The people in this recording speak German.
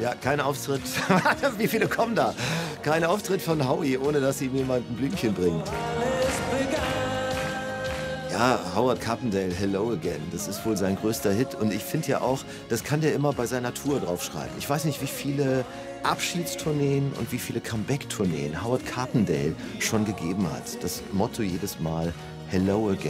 Ja, kein Auftritt. Wie viele kommen da? Kein Auftritt von Howie, ohne dass ihm jemand ein Blümchen bringt. Ja, Howard Carpendale, Hello Again. Das ist wohl sein größter Hit. Und ich finde ja auch, das kann der immer bei seiner Tour draufschreiben. Ich weiß nicht, wie viele Abschiedstourneen und wie viele Comeback-Tourneen Howard Carpendale schon gegeben hat. Das Motto jedes Mal, Hello Again.